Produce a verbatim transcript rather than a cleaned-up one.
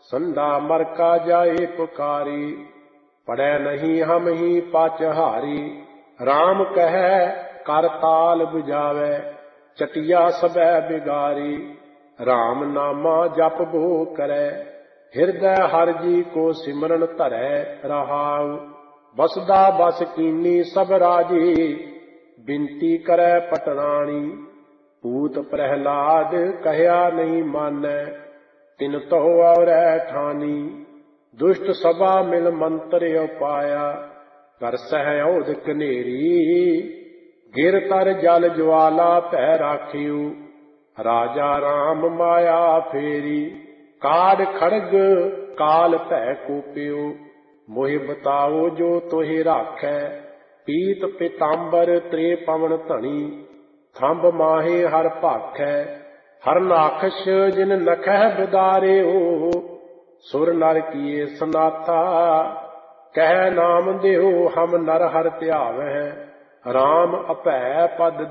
संडा मर का जाए पुकारी, पड़े नहीं हम ही पाचहारी। राम कहे कर ताल बुझावे, चटिया सबे बिगारी। राम नामा जप बो करे, हृदय हर जी को सिमरन धरै रहाउ। बसदा बस कीनी सब राजी, बिनती करे पटरानी। पूत प्रहलाद कहया नहीं मानै, तिन तो और ठानी। दुष्ट सभा मिल मंत्र उपाया, कर सहयोध कनेरी। गिर तर जल ज्वाला पै राखियो, राजा राम माया फेरी। काड खड़ग काल पै कोपियो, मोहि बताओ जो तोहि राखै। पीत पीतांबर त्रे पवन धनी, थंब माहे हर भाखै। हर नाखश जिन नखह बिदारियो, सुर नर किए सनाथा। कह नाम देहो हम नर हर ध्यावै, राम अपै पद